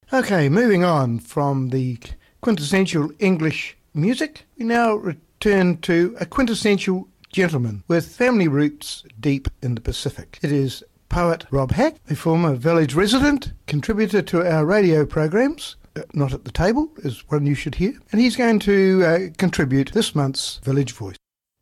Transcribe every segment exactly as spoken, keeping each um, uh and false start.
Okay, moving on from the quintessential English music, we now return to a quintessential gentleman with family roots deep in the Pacific. It is poet Rob Hack, a former village resident, contributor to our radio programs, uh, Not at the Table is one you should hear, and he's going to uh, contribute this month's Village Voice.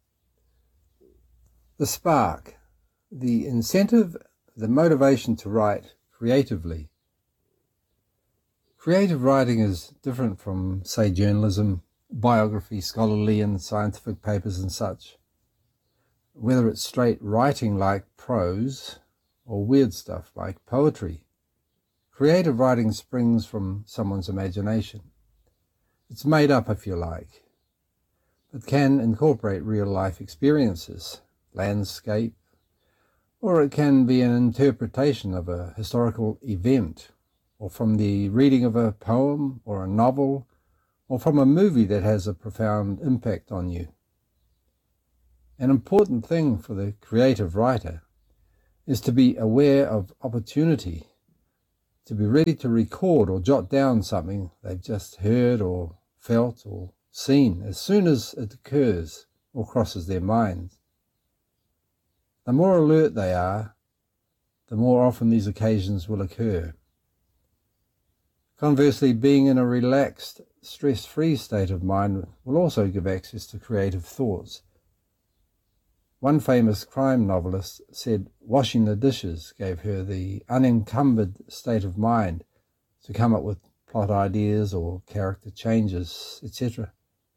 The spark, the incentive, the motivation to write creatively. Creative writing is different from, say, journalism, biography, scholarly and scientific papers and such. Whether it's straight writing like prose or weird stuff like poetry, creative writing springs from someone's imagination. It's made up, if you like, but can incorporate real-life experiences, landscape, or it can be an interpretation of a historical event, or from the reading of a poem or a novel, or from a movie that has a profound impact on you. An important thing for the creative writer is to be aware of opportunity, to be ready to record or jot down something they've just heard or felt or seen as soon as it occurs or crosses their minds. The more alert they are, the more often these occasions will occur. Conversely, being in a relaxed, stress-free state of mind will also give access to creative thoughts. One famous crime novelist said washing the dishes gave her the unencumbered state of mind to come up with plot ideas or character changes, et cetera.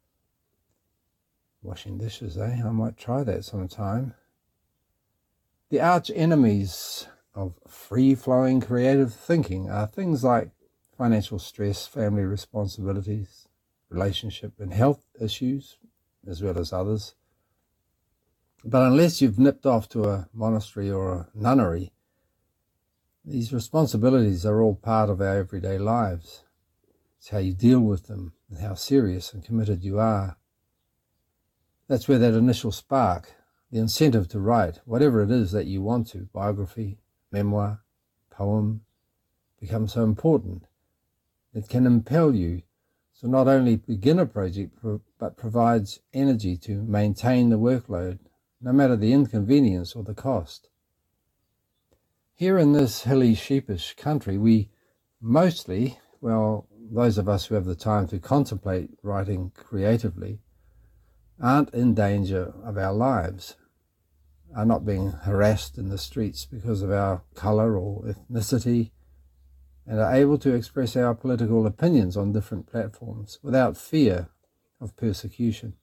Washing dishes, eh? I might try that sometime. The arch enemies of free-flowing creative thinking are things like financial stress, family responsibilities, relationship and health issues, as well as others. But unless you've nipped off to a monastery or a nunnery, these responsibilities are all part of our everyday lives. It's how you deal with them and how serious and committed you are. That's where that initial spark, the incentive to write, whatever it is that you want to, biography, memoir, poem, becomes so important. It can impel you to not only begin a project, but provides energy to maintain the workload, no matter the inconvenience or the cost. Here in this hilly, sheepish country, we mostly, well, those of us who have the time to contemplate writing creatively, aren't in danger of our lives, are not being harassed in the streets because of our colour or ethnicity, and are able to express our political opinions on different platforms without fear of persecution.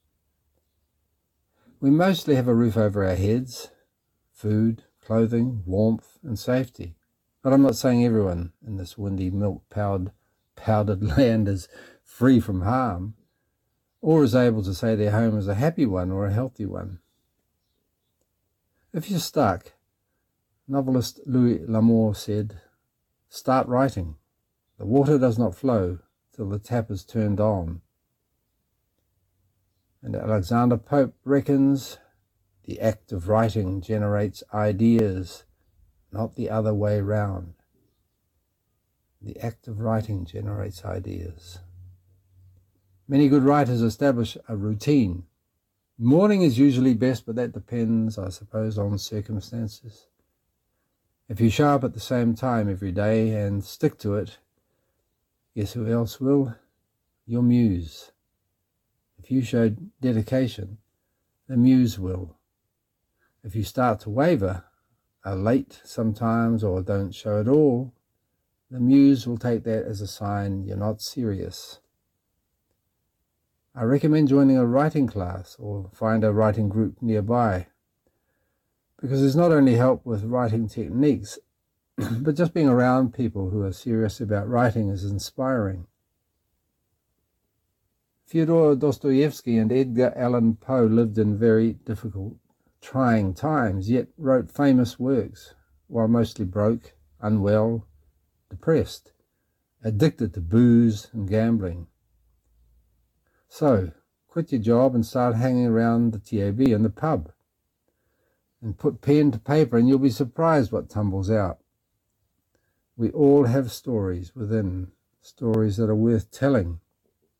We mostly have a roof over our heads, food, clothing, warmth and safety. But I'm not saying everyone in this windy, milk-powdered powdered land is free from harm, or is able to say their home is a happy one or a healthy one. If you're stuck, novelist Louis L'Amour said, "Start writing. The water does not flow till the tap is turned on." And Alexander Pope reckons the act of writing generates ideas, not the other way round. The act of writing generates ideas. Many good writers establish a routine. Morning is usually best, but that depends, I suppose, on circumstances. If you show up at the same time every day and stick to it, guess who else will? Your muse. If you show dedication, the muse will. If you start to waver, are late sometimes or don't show at all, the muse will take that as a sign you're not serious. I recommend joining a writing class or find a writing group nearby, because there's not only help with writing techniques, but just being around people who are serious about writing is inspiring. Fyodor Dostoevsky and Edgar Allan Poe lived in very difficult, trying times, yet wrote famous works, while mostly broke, unwell, depressed, addicted to booze and gambling. So, quit your job and start hanging around the T A B and the pub, and put pen to paper and you'll be surprised what tumbles out. We all have stories within, stories that are worth telling.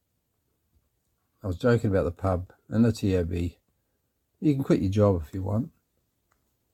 I was joking about the pub and the T A B. You can quit your job if you want.